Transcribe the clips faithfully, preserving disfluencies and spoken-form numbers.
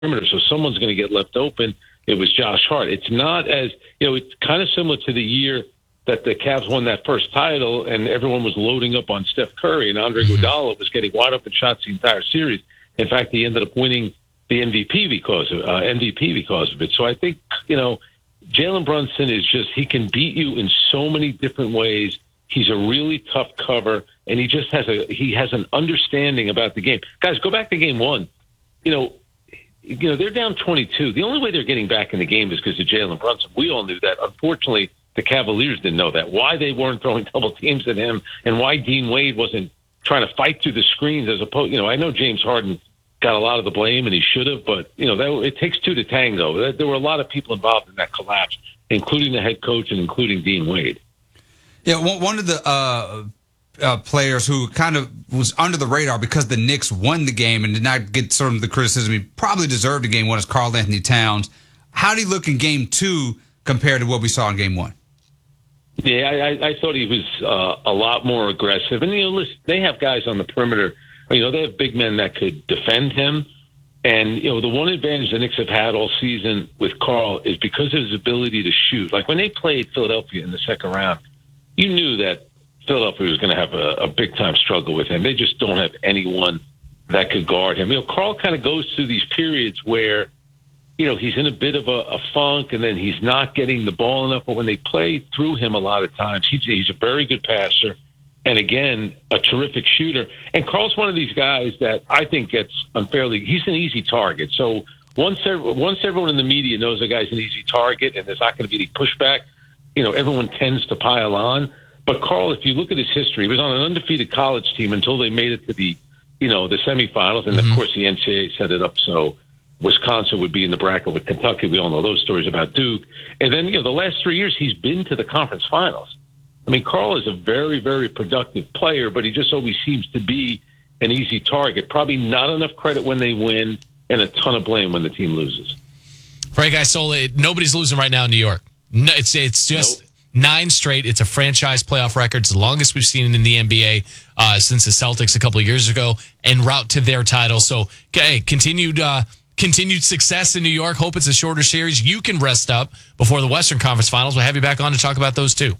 perimeter, so someone's going to get left open. It was Josh Hart. It's not as, you know, it's kind of similar to the year that the Cavs won that first title and everyone was loading up on Steph Curry and Andre Iguodala was getting wide open shots the entire series. In fact, he ended up winning the M V P because of uh, M V P because of it. So I think, you know, Jalen Brunson is just, he can beat you in so many different ways. He's a really tough cover, and he just has a he has an understanding about the game. Guys, go back to game one. You know, you know they're down twenty-two. The only way they're getting back in the game is because of Jalen Brunson. We all knew that. Unfortunately, the Cavaliers didn't know that. Why they weren't throwing double teams at him, and why Dean Wade wasn't trying to fight through the screens as opposed. You know, I know James Harden got a lot of the blame, and he should have, but you know that it takes two to tango. There were a lot of people involved in that collapse, including the head coach and including Dean Wade. Yeah, one of the uh, uh, players who kind of was under the radar because the Knicks won the game and did not get sort of the criticism he probably deserved in game one is Karl Anthony Towns. How did he look in game two compared to what we saw in game one? Yeah, I, I thought he was uh, a lot more aggressive. And, you know, listen, they have guys on the perimeter. You know, they have big men that could defend him. And, you know, the one advantage the Knicks have had all season with Karl is because of his ability to shoot. Like when they played Philadelphia in the second round, you knew that Philadelphia was going to have a, a big-time struggle with him. They just don't have anyone that could guard him. You know, Karl kind of goes through these periods where, you know, he's in a bit of a, a funk, and then he's not getting the ball enough. But when they play through him a lot of times, he's, he's a very good passer, and, again, a terrific shooter. And Karl's one of these guys that I think gets unfairly – he's an easy target. So once, once everyone in the media knows a guy's an easy target and there's not going to be any pushback, you know, everyone tends to pile on. But Karl, if you look at his history, he was on an undefeated college team until they made it to the, you know, the semifinals. And, mm-hmm. of course, the N C double A set it up so Wisconsin would be in the bracket with Kentucky. We all know those stories about Duke. And then, you know, the last three years he's been to the conference finals. I mean, Karl is a very, very productive player, but he just always seems to be an easy target. Probably not enough credit when they win and a ton of blame when the team loses. Frank Isola, nobody's losing right now in New York. No, it's it's just nope. nine straight. It's a franchise playoff record. It's the longest we've seen in the N B A uh, since the Celtics a couple of years ago, en route to their title. So, okay, continued uh, continued success in New York. Hope it's a shorter series. You can rest up before the Western Conference Finals. We'll have you back on to talk about those too.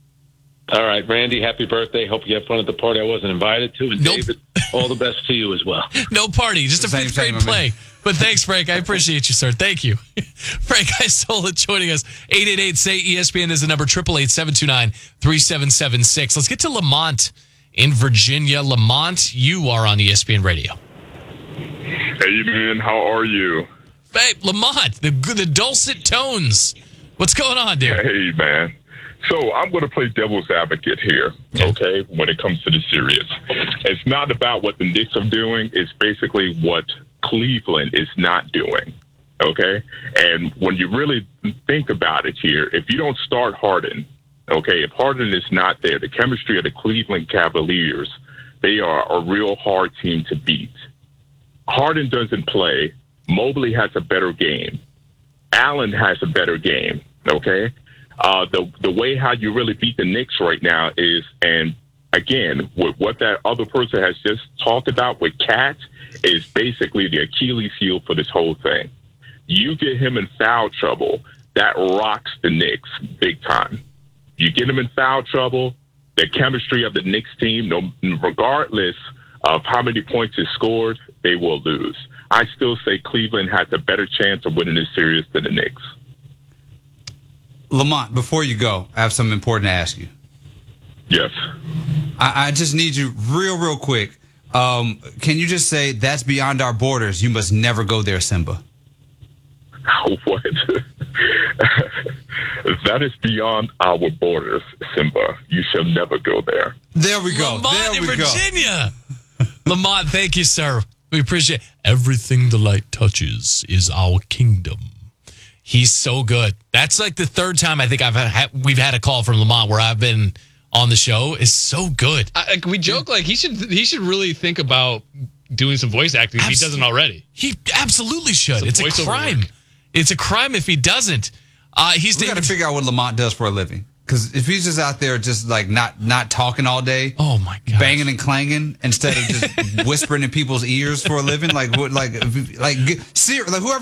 All right, Randy, happy birthday. Hope you have fun at the party I wasn't invited to. And nope. David, all the best to you as well. No party, just a same, fifth grade play. But thanks, Frank. I appreciate you, sir. Thank you. Frank Isola joining us. eight eight eight, S A Y, E S P N is the number, eight eight eight, seven two nine, three seven seven six. Let's get to Lamont in Virginia. Lamont, you are on E S P N Radio. Hey, man. How are you? Hey, Lamont, the, the dulcet tones. What's going on, dude? Hey, man. So I'm going to play devil's advocate here, okay, when it comes to the series. It's not about what the Knicks are doing. It's basically what Cleveland is not doing, okay? And when you really think about it here, if you don't start Harden, okay, if Harden is not there, the chemistry of the Cleveland Cavaliers, they are a real hard team to beat. Harden doesn't play. Mobley has a better game. Allen has a better game, okay? Uh, the the way how you really beat the Knicks right now is, and again, with what that other person has just talked about with Cat, is basically the Achilles heel for this whole thing. You get him in foul trouble, that rocks the Knicks big time. You get him in foul trouble, the chemistry of the Knicks team, no, regardless of how many points is scored, they will lose. I still say Cleveland has a better chance of winning this series than the Knicks. Lamont, before you go, I have something important to ask you. Yes. I, I just need you real, real quick. Um, can you just say, that's beyond our borders. You must never go there, Simba. What? That is beyond our borders, Simba. You shall never go there. There we go. Lamont there we in Virginia. Go. Lamont, thank you, sir. We appreciate it. Everything the light touches is our kingdom. He's so good. That's like the third time I think I've had, we've had a call from Lamont where I've been on the show. Is so good. I, like we joke like he should he should really think about doing some voice acting if Absol- he doesn't already. He absolutely should. It's, it's a crime. Work. It's a crime if he doesn't. Uh, he's we got to figure out what Lamont does for a living. Because if he's just out there just like not not talking all day, Oh my god, banging and clanging instead of just whispering in people's ears for a living, like what, like, like, ser- like whoever.